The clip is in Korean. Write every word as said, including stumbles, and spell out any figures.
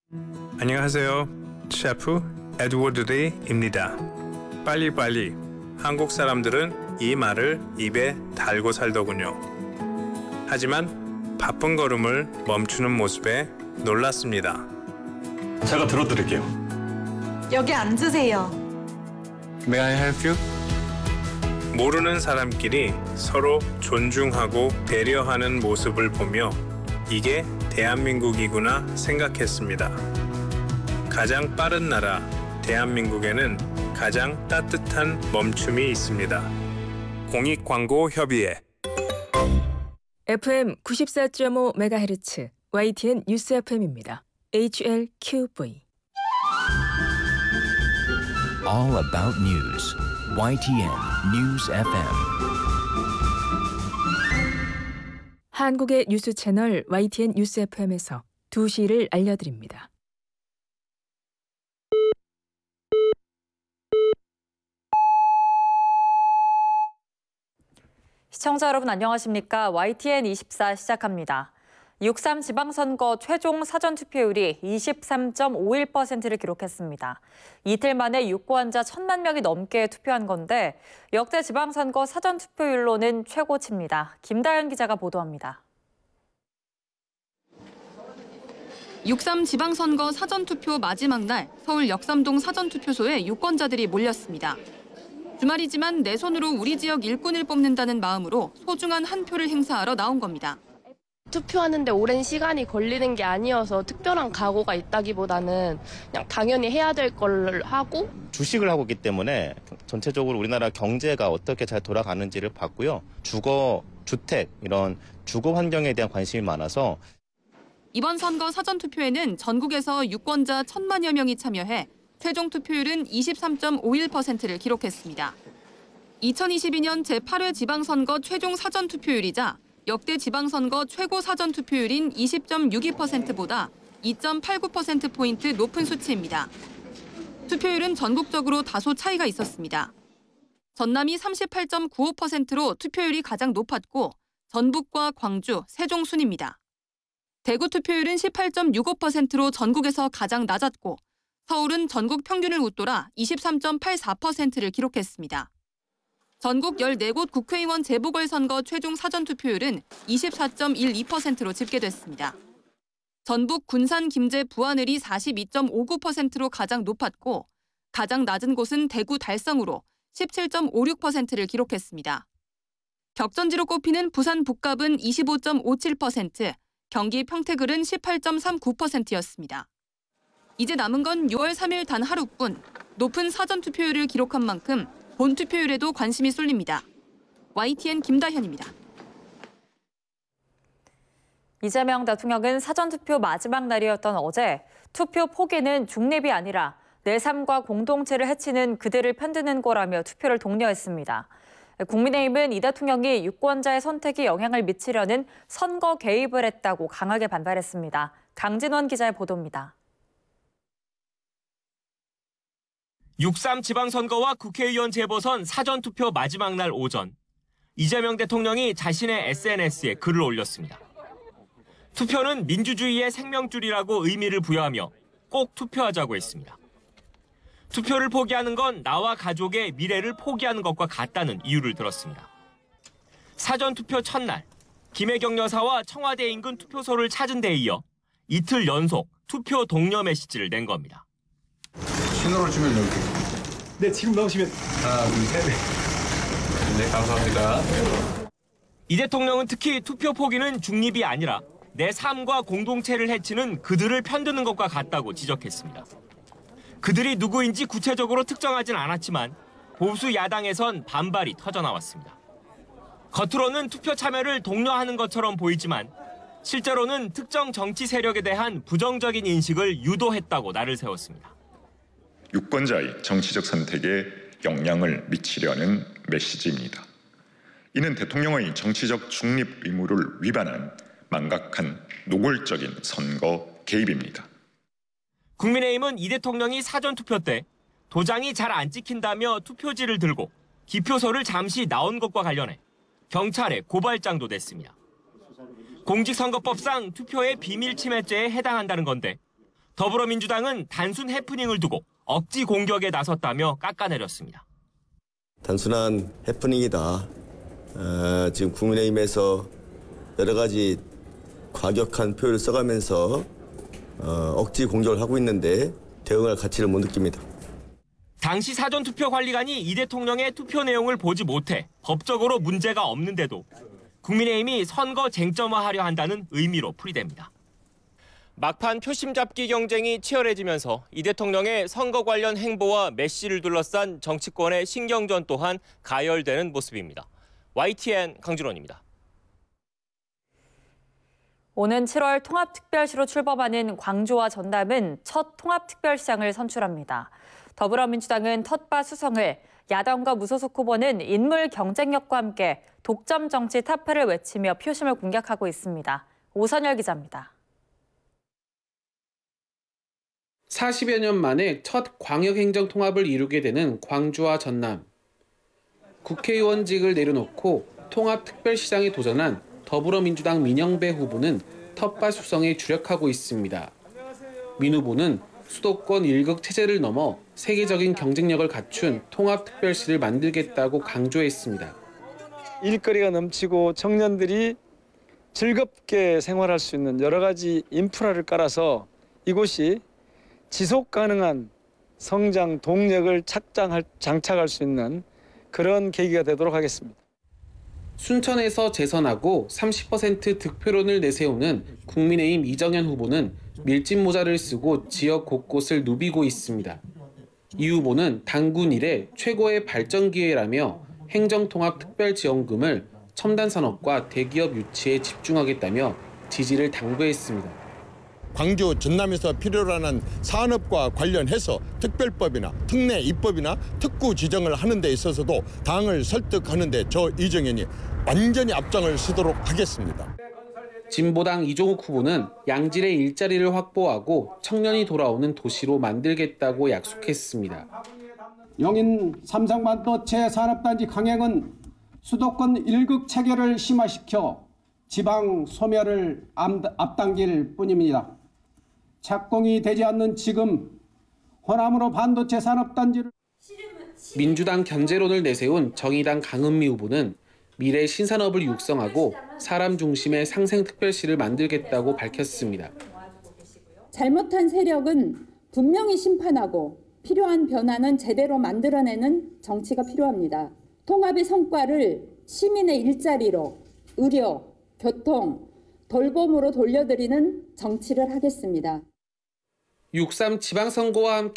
안녕하세요. 셰프 에드워드 레이입니다. 빨리빨리. 한국 사람들은 이 말을 입에 달고 살더군요. 하지만 바쁜 걸음을 멈추는 모습에 놀랐습니다. 제가 들어드릴게요. 여기 앉으세요. May I help you? 모르는 사람끼리 서로 존중하고 배려하는 모습을 보며 이게 대한민국이구나 생각했습니다. 가장 빠른 나라 대한민국에는 가장 따뜻한 멈춤이 있습니다. 공익광고협의회 에프엠 구십사 점 오 메가헤르츠 와이티엔 뉴스 에프엠입니다. 에이치엘큐브이 All about news. 와이티엔 News 에프엠. 한국의 뉴스 채널 와이티엔 뉴스 에프엠에서 두 시를 알려드립니다. 시청자 여러분 안녕하십니까? 와이티엔 이십사 시작합니다. 육삼 지방선거 최종 사전투표율이 이십삼 점 오일 퍼센트를 기록했습니다. 이틀 만에 유권자 천만 명이 넘게 투표한 건데 역대 지방선거 사전투표율로는 최고치입니다. 김다현 기자가 보도합니다. 육삼 지방선거 사전투표 마지막 날 서울 역삼동 사전투표소에 유권자들이 몰렸습니다. 주말이지만 내 손으로 우리 지역 일꾼을 뽑는다는 마음으로 소중한 한 표를 행사하러 나온 겁니다. 투표하는데 오랜 시간이 걸리는 게 아니어서 특별한 각오가 있다기보다는 그냥 당연히 해야 될 걸 하고 주식을 하고 있기 때문에 전체적으로 우리나라 경제가 어떻게 잘 돌아가는지를 봤고요. 주거, 주택 이런 주거 환경에 대한 관심이 많아서 이번 선거 사전투표에는 전국에서 유권자 천만여 명이 참여해 최종 투표율은 이십삼 점 오일 퍼센트를 기록했습니다. 이천이십이 년 제팔 회 지방선거 최종 사전투표율이자 역대 지방선거 최고 사전투표율인 이십 점 육이 퍼센트보다 이 점 팔구 퍼센트포인트 높은 수치입니다. 투표율은 전국적으로 다소 차이가 있었습니다. 전남이 삼십팔 점 구오 퍼센트로 투표율이 가장 높았고 전북과 광주, 세종 순입니다. 대구 투표율은 십팔 점 육오 퍼센트로 전국에서 가장 낮았고 서울은 전국 평균을 웃돌아 이십삼 점 팔사 퍼센트를 기록했습니다. 전국 열네 곳 국회의원 재보궐선거 최종 사전투표율은 이십사 점 일이 퍼센트로 집계됐습니다. 전북 군산, 김제, 부하늘이 사십이 점 오구 퍼센트로 가장 높았고 가장 낮은 곳은 대구 달성으로 십칠 점 오육 퍼센트를 기록했습니다. 격전지로 꼽히는 부산 북갑은 이십오 점 오칠 퍼센트, 경기 평택을은 십팔 점 삼구 퍼센트였습니다. 이제 남은 건 유월 삼일 단 하루뿐 높은 사전투표율을 기록한 만큼 본투표율에도 관심이 쏠립니다. 와이티엔 김다현입니다. 이재명 대통령은 사전투표 마지막 날이었던 어제 투표 포기는 중립이 아니라 내 삶과 공동체를 해치는 그들을 편드는 거라며 투표를 독려했습니다. 국민의힘은 이 대통령이 유권자의 선택에 영향을 미치려는 선거 개입을 했다고 강하게 반발했습니다. 강진원 기자의 보도입니다. 육삼 지방선거와 국회의원 재보선 사전투표 마지막 날 오전, 이재명 대통령이 자신의 에스엔에스에 글을 올렸습니다. 투표는 민주주의의 생명줄이라고 의미를 부여하며 꼭 투표하자고 했습니다. 투표를 포기하는 건 나와 가족의 미래를 포기하는 것과 같다는 이유를 들었습니다. 사전투표 첫날, 김혜경 여사와 청와대 인근 투표소를 찾은 데 이어 이틀 연속 투표 독려 메시지를 낸 겁니다. 신호를 주면 여기. 네, 지금 넣으시면. 하나, 둘, 셋. 네, 감사합니다. 이 대통령은 특히 투표 포기는 중립이 아니라 내 삶과 공동체를 해치는 그들을 편드는 것과 같다고 지적했습니다. 그들이 누구인지 구체적으로 특정하진 않았지만 보수 야당에선 반발이 터져나왔습니다. 겉으로는 투표 참여를 독려하는 것처럼 보이지만 실제로는 특정 정치 세력에 대한 부정적인 인식을 유도했다고 날을 세웠습니다. 유권자의 정치적 선택에 영향을 미치려는 메시지입니다. 이는 대통령의 정치적 중립 의무를 위반한 망각한 노골적인 선거 개입입니다. 국민의힘은 이 대통령이 사전투표 때 도장이 잘 안 찍힌다며 투표지를 들고 기표소를 잠시 나온 것과 관련해 경찰에 고발장도 냈습니다. 공직선거법상 투표의 비밀침해죄에 해당한다는 건데 더불어민주당은 단순 해프닝을 두고 억지 공격에 나섰다며 깎아내렸습니다. 단순한 해프닝이다. 어, 지금 국민의힘에서 여러 가지 과격한 표현을 써가면서 어, 억지 공격을 하고 있는데 대응할 가치를 못 느낍니다. 당시 사전투표관리관이 이 대통령의 투표 내용을 보지 못해 법적으로 문제가 없는데도 국민의힘이 선거 쟁점화하려 한다는 의미로 풀이됩니다. 막판 표심 잡기 경쟁이 치열해지면서 이 대통령의 선거 관련 행보와 메시를 둘러싼 정치권의 신경전 또한 가열되는 모습입니다. 와이티엔 강준원입니다. 오는 칠월 통합특별시로 출범하는 광주와 전남은 첫 통합특별시장을 선출합니다. 더불어민주당은 텃밭 수성을, 야당과 무소속 후보는 인물 경쟁력과 함께 독점 정치 타파를 외치며 표심을 공략하고 있습니다. 오선열 기자입니다. 사십여 년 만에 첫 광역행정 통합을 이루게 되는 광주와 전남. 국회의원직을 내려놓고 통합특별시장에 도전한 더불어민주당 민영배 후보는 텃밭 수성에 주력하고 있습니다. 민 후보는 수도권 일극 체제를 넘어 세계적인 경쟁력을 갖춘 통합특별시를 만들겠다고 강조했습니다. 일거리가 넘치고 청년들이 즐겁게 생활할 수 있는 여러 가지 인프라를 깔아서 이곳이 지속 가능한 성장 동력을 착장할, 장착할 수 있는 그런 계기가 되도록 하겠습니다. 순천에서 재선하고 삼십 퍼센트 득표론을 내세우는 국민의힘 이정현 후보는 밀짚 모자를 쓰고 지역 곳곳을 누비고 있습니다. 이 후보는 당군 이래 최고의 발전 기회라며 행정통합특별지원금을 첨단산업과 대기업 유치에 집중하겠다며 지지를 당부했습니다. 광주 전남에서 필요로 하는 산업과 관련해서 특별법이나 특례 입법이나 특구 지정을 하는 데 있어서도 당을 설득하는 데 저 이정현이 완전히 앞장을 서도록 하겠습니다. 진보당 이종욱 후보는 양질의 일자리를 확보하고 청년이 돌아오는 도시로 만들겠다고 약속했습니다. 용인 삼성반도체 산업단지 강행은 수도권 일극 체계를 심화시켜 지방 소멸을 앞당길 뿐입니다. 착공이 되지 않는 지금 호남으로 반도체 산업단지를 민주당 견제론을 내세운 정의당 강은미 후보는 미래 신산업을 육성하고 사람 중심의 상생특별시를 만들겠다고 밝혔습니다. 잘못한 세력은 분명히 심판하고 필요한 변화는 제대로 만들어내는 정치가 필요합니다. 통합의 성과를 시민의 일자리로, 의료, 교통, 돌봄으로 돌려드리는 정치를 하겠습니다. 육삼 지방선거와 함께